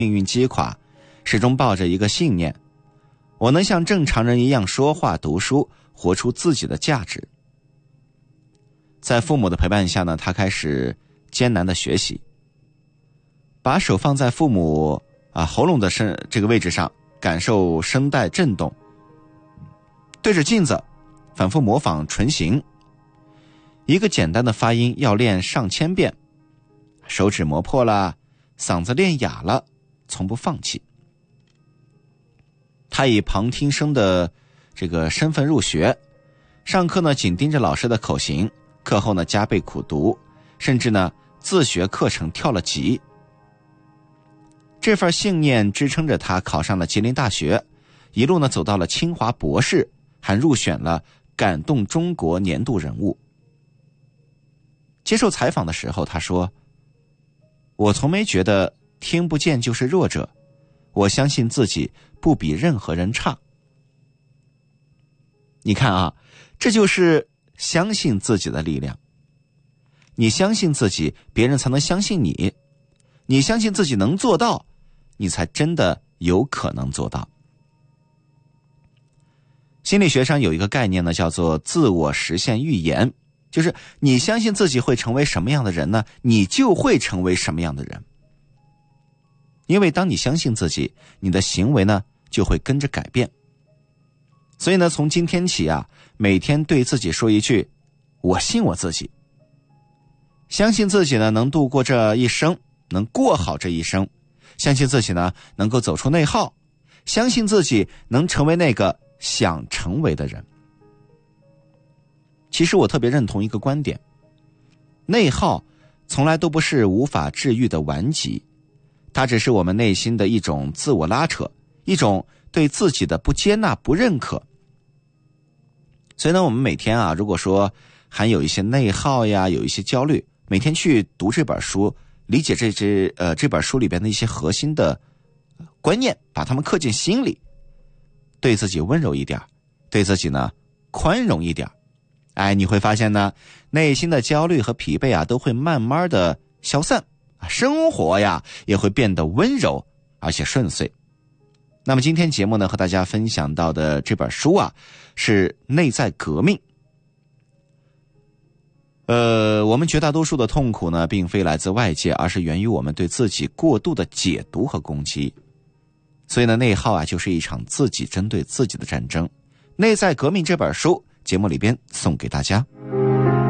命运击垮，始终抱着一个信念：我能像正常人一样说话、读书，活出自己的价值。在父母的陪伴下呢，他开始艰难的学习，把手放在父母喉咙的这个位置上，感受声带震动，对着镜子反复模仿唇形，一个简单的发音要练上千遍，手指磨破了，嗓子练哑了，从不放弃。他以旁听生的这个身份入学，上课呢紧盯着老师的口型，课后呢加倍苦读，甚至呢自学课程跳了级。这份信念支撑着他考上了吉林大学，一路呢走到了清华博士，还入选了感动中国年度人物。接受采访的时候他说，我从没觉得听不见就是弱者，我相信自己不比任何人差。你看啊，这就是相信自己的力量。你相信自己，别人才能相信你。你相信自己能做到，你才真的有可能做到。心理学上有一个概念呢，叫做自我实现预言，就是你相信自己会成为什么样的人呢，你就会成为什么样的人。因为当你相信自己，你的行为呢就会跟着改变。所以呢，从今天起每天对自己说一句，我信我自己。相信自己呢能度过这一生，能过好这一生。相信自己呢能够走出内耗，相信自己能成为那个想成为的人。其实我特别认同一个观点，内耗从来都不是无法治愈的顽疾，它只是我们内心的一种自我拉扯，一种对自己的不接纳、不认可。所以呢，我们每天如果说还有一些内耗呀，有一些焦虑，每天去读这本书，理解这本书里边的一些核心的观念，把它们刻进心里，对自己温柔一点，对自己呢宽容一点。你会发现呢，内心的焦虑和疲惫都会慢慢的消散，生活也会变得温柔而且顺遂。那么今天节目呢和大家分享到的这本书是内在革命。我们绝大多数的痛苦呢并非来自外界，而是源于我们对自己过度的解读和攻击。所以呢，内耗就是一场自己针对自己的战争。内在革命这本书节目里边送给大家。